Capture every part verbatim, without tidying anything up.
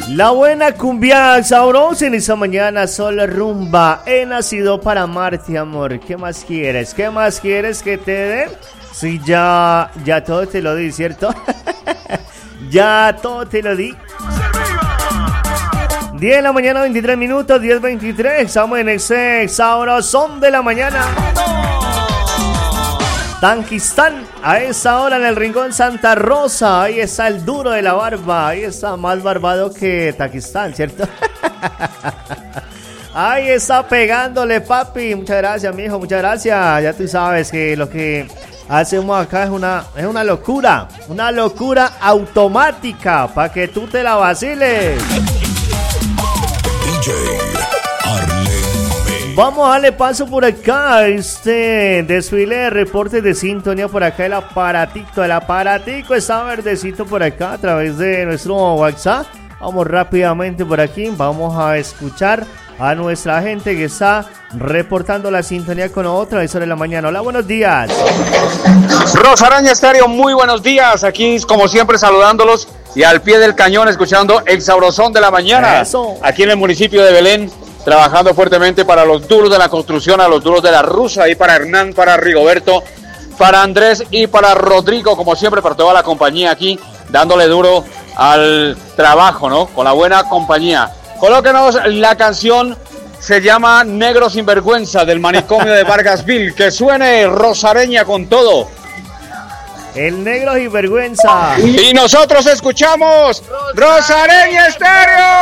La buena cumbia sabrosa en esa mañana, solo rumba. He nacido para amarte, amor. ¿Qué más quieres? ¿Qué más quieres que te dé? Sí, ya, ya todo te lo di, ¿cierto? Ya todo te lo di. diez de la mañana, veintitrés minutos, diez veintitrés. Estamos en ese sabrosón de la mañana. Tanquistán, a esa hora en el Rincón Santa Rosa. Ahí está el duro de la barba. Ahí está más barbado que Taquistán, ¿cierto? Ahí está pegándole, papi. Muchas gracias, mijo, muchas gracias. Ya tú sabes que lo que hacemos acá es una, es una locura. Una locura automática para que tú te la vaciles. D J Vamos a darle paso por acá a este desfile de reportes de sintonía por acá, el aparatico, el aparatico está verdecito por acá a través de nuestro WhatsApp. Vamos rápidamente por aquí, vamos a escuchar a nuestra gente que está reportando la sintonía con otra vez sobre la mañana. Hola, buenos días. Rosaraña Estéreo, muy buenos días, aquí como siempre saludándolos y al pie del cañón escuchando el sabrosón de la mañana. Eso. Aquí en el municipio de Belén. Trabajando fuertemente para los duros de la construcción, a los duros de la rusa, y para Hernán, para Rigoberto, para Andrés y para Rodrigo, como siempre, para toda la compañía aquí, dándole duro al trabajo, ¿no? Con la buena compañía. Colóquenos la canción, se llama Negro Sinvergüenza, del manicomio de Vargasville. Que suene Rosareña con todo. El negro sinvergüenza. Y nosotros escuchamos Rosareña Estéreo.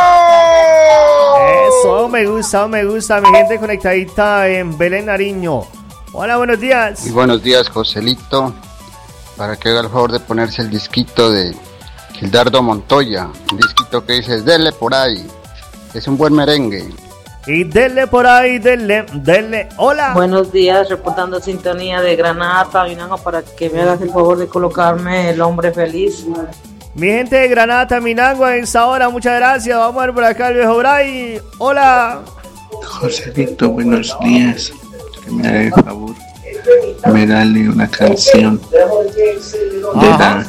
Eso me gusta, me gusta, mi gente conectadita en Belén, Nariño. Hola, buenos días. Y buenos días, Joselito. Para que haga el favor de ponerse el disquito de Gildardo Montoya. Un disquito que dice, dele por ahí. Es un buen merengue. Y denle por ahí, denle, denle. Hola. Buenos días, reportando sintonía de Granada, Minango, para que me hagas el favor de colocarme El Hombre Feliz. Mi gente de Granada, Minango, a esa hora, muchas gracias. Vamos a ver por acá el viejo Bray. Hola. Joselito, buenos días. Que me haga el favor, me dale una canción de la...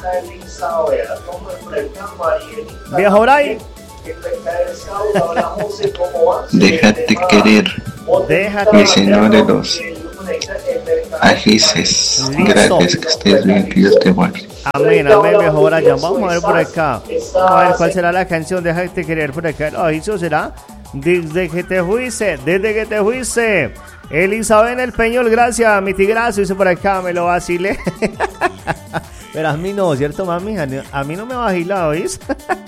Viejo Bray. Déjate querer. Déjate mi señor de los ajices. Gracias, que estés bien, que Dios te guarde. Amén, amén, viejo Brian. Vamos a ver por acá. Vamos a ver cuál será la canción. Déjate querer por acá. No, eso será Desde que te fuiste, desde que te fuiste. Elizabeth El Peñol, gracias, mi tigrazo, dice por acá, me lo vacilé. Pero a mí no, ¿cierto, mami? A mí no me vacila, ¿oís?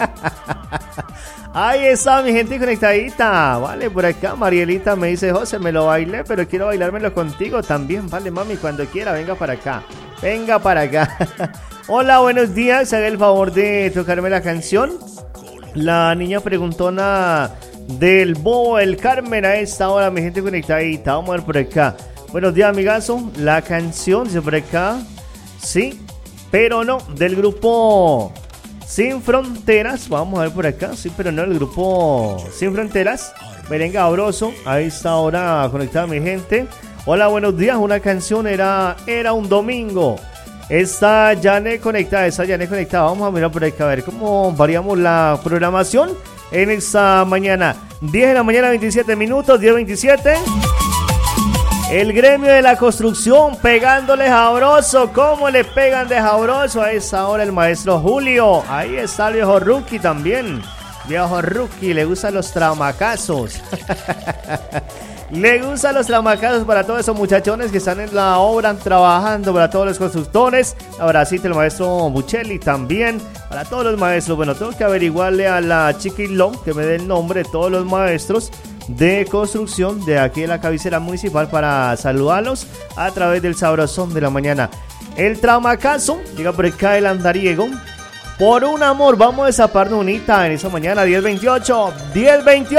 Ahí está mi gente conectadita. Vale, por acá Marielita me dice, José, me lo bailé, pero quiero bailármelo contigo también. Vale, mami, cuando quiera, venga para acá. Venga para acá. Hola, buenos días. Haga el favor de tocarme la canción. La niña preguntona del Bobo El Carmen a esta hora, mi gente conectadita. Vamos a ver por acá. Buenos días, amigazo. La canción, dice por acá. Sí, pero no, del grupo Sin Fronteras. Vamos a ver por acá. Sí, pero no, el grupo Sin Fronteras. Merengue sabroso. Ahí está ahora conectada mi gente. Hola, buenos días. Una canción era Era un domingo. Está Janet conectada. Está Janet conectada. Vamos a mirar por acá a ver cómo variamos la programación en esta mañana. diez de la mañana, veintisiete minutos. diez veintisiete. El gremio de la construcción pegándole sabroso. ¿Cómo le pegan de sabroso a esa hora el maestro Julio? Ahí está el viejo Rookie también. Viejo Rookie, le gustan los tramacazos. Le gustan los tramacazos para todos esos muchachones que están en la obra trabajando, para todos los constructores. Abracito el maestro Buchelli también. Para todos los maestros. Bueno, tengo que averiguarle a la Chiquilón que me dé el nombre de todos los maestros de construcción de aquí de la cabecera municipal para saludarlos a través del sabrosón de la mañana. El tramacazo llega por acá el andariego. Por un amor, vamos a desaparnos unita en esa mañana. diez veintiocho, diez veintiocho.